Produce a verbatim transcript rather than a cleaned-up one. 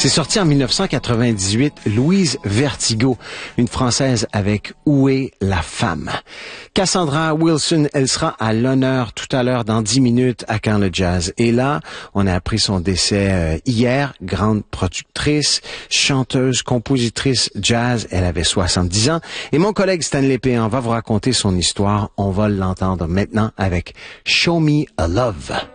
C'est sorti en dix-neuf cent quatre-vingt-dix-huit, Louise Vertigo, une Française avec Où est la femme? Cassandra Wilson, elle sera à l'honneur tout à l'heure dans dix minutes à Quand le jazz. Et là, on a appris son décès euh, hier, grande productrice, chanteuse, compositrice jazz, elle avait soixante-dix ans. Et mon collègue Stanley Péan va vous raconter son histoire, on va l'entendre maintenant avec Show Me a Love.